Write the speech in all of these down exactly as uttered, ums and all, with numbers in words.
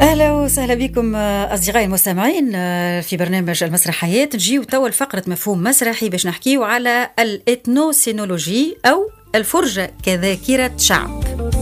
أهلا وسهلا بكم أصدقائي المستمعين في برنامج المسرحيات. نجيو توا لفقرة مفهوم مسرحي باش نحكيو على الإثنوسينولوجي أو الفرجة كذاكرة شعب.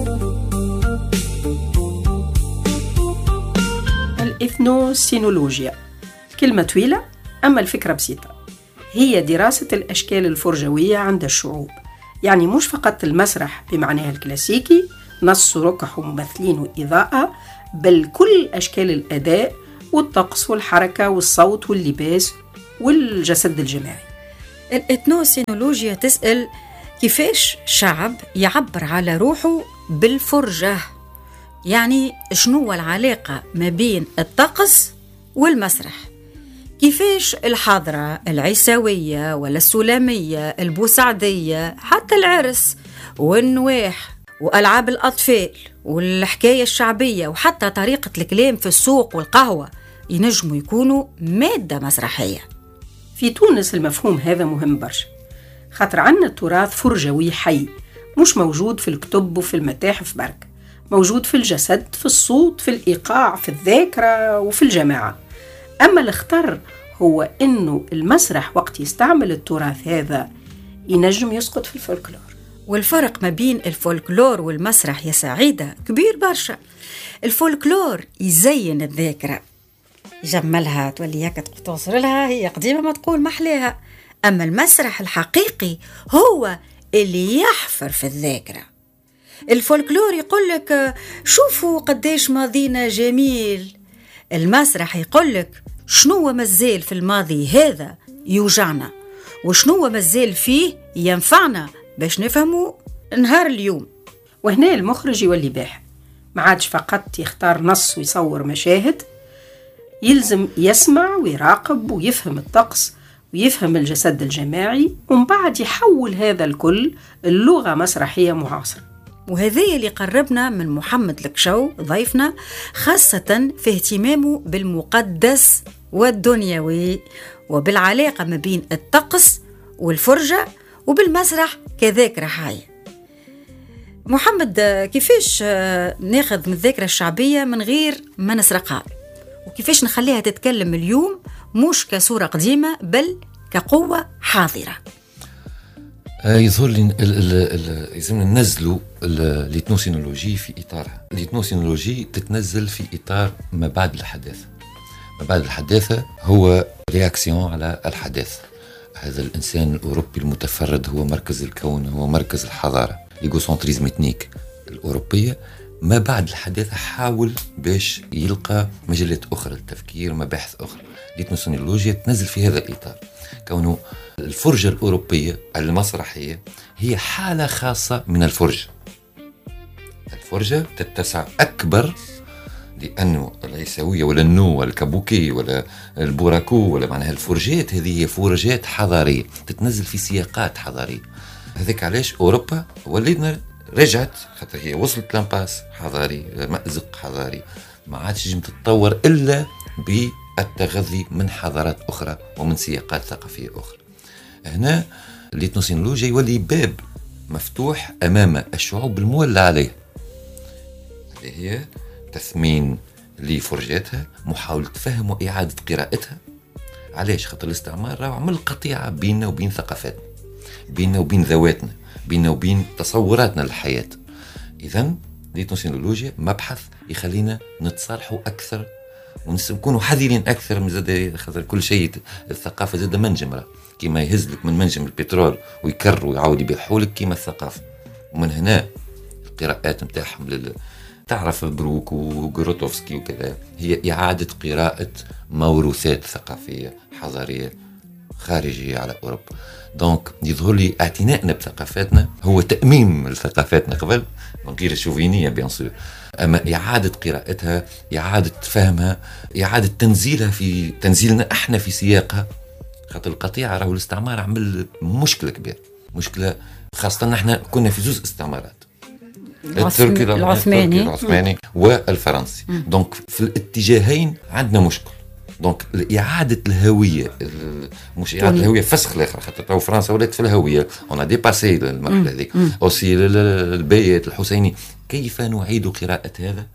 الإثنوسينولوجيا كلمة طويلة أما الفكرة بسيطة، هي دراسة الأشكال الفرجوية عند الشعوب، يعني مش فقط المسرح بمعناه الكلاسيكي نص وركح وممثلين وإضاءة، بل كل أشكال الأداء والطقس والحركة والصوت واللباس والجسد الجماعي. الإثنوسينولوجيا تسأل كيفاش شعب يعبر على روحه بالفرجة، يعني شنو العلاقة ما بين الطقس والمسرح، كيفاش الحضرة العيسوية ولا السلامية البوسعدية حتى العرس والنواح وألعاب الأطفال والحكاية الشعبية وحتى طريقة الكلام في السوق والقهوة ينجموا يكونوا مادة مسرحية. في تونس المفهوم هذا مهم برشا، خاطر عنا التراث فرجوي حي مش موجود في الكتب وفي المتاحف برك، موجود في الجسد، في الصوت، في الإيقاع، في الذاكرة وفي الجماعة. أما الاختر هو إنه المسرح وقت يستعمل التراث هذا ينجم يسقط في الفولكلور. والفرق ما بين الفولكلور والمسرح يا سعيدة كبير برشا. الفولكلور يزين الذاكرة، يجملها، تولي هكا توصل لها هي قديمة ما تقول محليها. أما المسرح الحقيقي هو اللي يحفر في الذاكرة. الفولكلور يقولك شوفوا قديش ماضينا جميل، المسرح يقولك شنو مازال في الماضي هذا يوجعنا وشنو مازال فيه ينفعنا باش نفهموا نهار اليوم. وهنا المخرج يولي باح، ما عادش فقط يختار نص ويصور مشاهد، يلزم يسمع ويراقب ويفهم الطقس ويفهم الجسد الجماعي، ومن بعد يحول هذا الكل اللغة مسرحية معاصرة. وهذا اللي قربنا من محمد الكشو ضيفنا، خاصة في اهتمامه بالمقدس والدنيوي وبالعلاقة ما بين الطقس والفرجة وبالمسرح كذاكرة حية. محمد، كيفاش ناخذ من الذاكرة الشعبية من غير ما نسرقها، وكيفاش نخليها تتكلم اليوم مش كصورة قديمة بل كقوة حاضرة؟ يظهر لي لازم ننزلوا الإثنوسينولوجي في إطارها. الإثنوسينولوجي تتنزل في إطار ما بعد الحداثة. ما بعد الحداثة هو رياكسيون على الحداثة. هذا الإنسان الأوروبي المتفرد هو مركز الكون، هو مركز الحضارة، ليغوسنتريزم إثنيك الأوروبية. ما بعد الحداثة حاول باش يلقى مجالات أخرى للتفكير، مباحث أخرى. الإثنوسينولوجيا تنزل في هذا الإطار، كونه الفرجة الأوروبية المسرحية هي حالة خاصة من الفرجة. الفرجة تتسع أكبر، لأنه العيسوية ولا النو ولا الكابوكي ولا البوراكو ولا معناها الفرجات هذه هي فرجات حضارية تتنزل في سياقات حضارية. هذاك علاش أوروبا ولينا رجعت، خاطر هي وصلت لامباس حضاري، مأزق حضاري، ما عادش تجم تتطور إلا بالتغذي من حضارات أخرى ومن سياقات ثقافية أخرى. هنا الإثنوسينولوجيا يولي باب مفتوح أمام الشعوب المولى عليه، اللي هي تثمين لفرجاتها، محاولة فهم وإعادة قراءتها. علاش؟ خاطر الاستعمار راه عمل قطيعة بيننا وبين ثقافاتنا، بيننا وبين ذواتنا، بيننا وبين تصوراتنا للحياة. إذن الإثنوسينولوجيا مبحث يخلينا نتصالحوا أكثر ونكونوا حذرين أكثر من زاد، خاطر كل شيء الثقافة زاد منجم، كيما يهزلك من منجم البترول ويكر ويعاود يبيحولك كيما الثقافة. ومن هنا القراءات متاعهم لل... تعرف بروك وغروتوفسكي وكذا، هي إعادة قراءة موروثات ثقافية حضارية خارجية على أوروبا. دونك يظهر لي اعتنائنا بثقافاتنا هو تأميم ثقافاتنا قبل، من غير الشوفينية بيان سور، أما إعادة قراءتها، إعادة فهمها، إعادة تنزيلها في تنزيلنا إحنا في سياقها. خاطر القطيعة راهو الاستعمار عمل مشكلة كبيرة، مشكلة خاصة إحنا كنا في جزء استعمارات، التركي العثماني العثماني والفرنسي. دونك في الاتجاهين عندنا مشكل. دونك إعادة الهوية، مش إعادة الهوية فسخ الآخر، خاطر فرنسا ولات في الهوية، هنا ديباسي المرحلة هذيك. أوسي البيت الحسيني، كيف نعيد قراءة هذا؟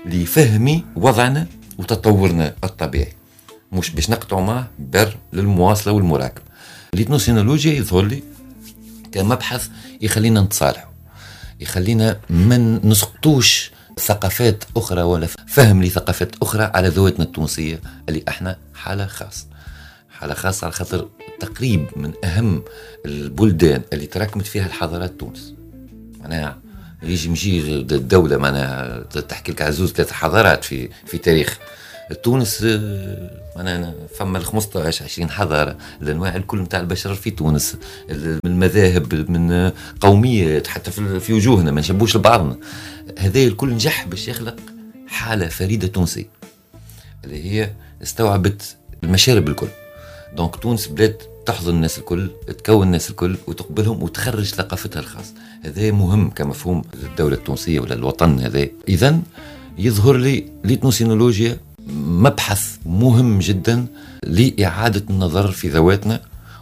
لفهم وضعنا وتطورنا الطبيعي، مش باش نقطعوا معه بر للمواصلة والمراكمة. الإثنوسينولوجيا يظهر لي كمبحث يخلينا نتصالحوا، يخلينا ما نسقطوش ثقافات أخرى ولا فهم لثقافات أخرى على ذواتنا التونسية اللي احنا حالة خاصة، حالة خاصة على خاطر تقريب من أهم البلدان اللي تراكمت فيها الحضارات تونس. معناها يجي مجي الدولة معناها تحكي لك عزوز ثلاث حضارات في في تاريخ تونس. معناها فما ال خمسطاش عشرين حضارة، الأنواع الكل نتاع البشر في تونس، من المذاهب من قوميات حتى في وجوهنا ما نشبوش لبعضنا. هذا الكل نجح باش يخلق حالة فريدة تونسية اللي هي استوعبت المشارب الكل. دونك تونس بلاد تحضن الناس الكل، تكون الناس الكل وتقبلهم وتخرج ثقافتها الخاصة. هذا مهم كمفهوم الدولة التونسية ولا الوطن هذا. إذن يظهر لي الإثنوسينولوجيا مبحث مهم جدا لإعادة النظر في ذواتنا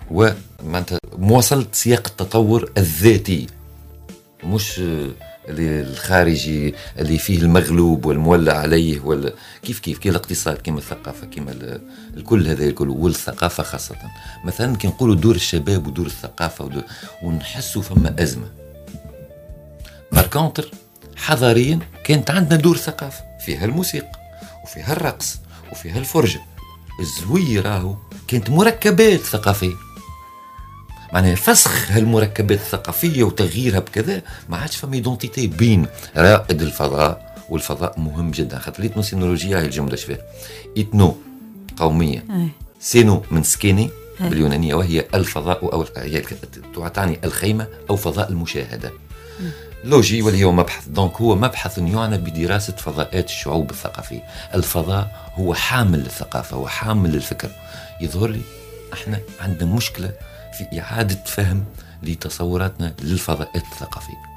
ومواصلة سياق التطور الذاتي، مش اللي الخارجي اللي فيه المغلوب والمولى عليه ولا كيف كيف كي الاقتصاد كما الثقافة كما الكل هذا الكل والثقافة خاصة. مثلا كي نقولوا دور الشباب ودور الثقافة ودور ونحسوا فما أزمة. ماركونتر حضاريا كانت عندنا دور ثقافة فيها الموسيقى وفيها الرقص وفيها الفرجة. الزوي راهو كانت مركبات ثقافية، معناها فسخ هالمركبات الثقافية وتغييرها بكذا ما عادش فما ايدونتيتي بين رائد الفضاء والفضاء. مهم جدا خاطر الإثنوسينولوجيا هي الجملة شفاها إثنو قومية، سينو من سكيني باليونانية وهي الفضاء أو هي تعني الخيمة أو فضاء المشاهدة. لوجي واللي هو مبحث، دونك هو مبحث يعنى بدراسة فضاءات الشعوب الثقافية. الفضاء هو حامل للثقافة وحامل للفكر. يظهر لي احنا عندنا مشكلة في إعادة فهم لتصوراتنا للفضاءات الثقافية.